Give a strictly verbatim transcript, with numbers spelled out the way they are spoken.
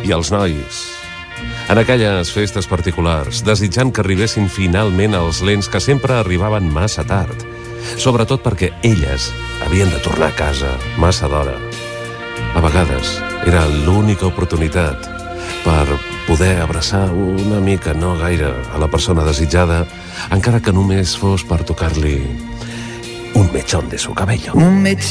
I els nois, en aquelles festes particulars, desitjant que arribessin finalment els lents que sempre arribaven massa tard, sobretot perquè elles havien de tornar a casa massa d'hora. A vegades era l'única oportunitat per poder abraçar una mica, no gaire, a la persona desitjada, encara que només fos per tocar-li un mechón de su cabello. Un mechón.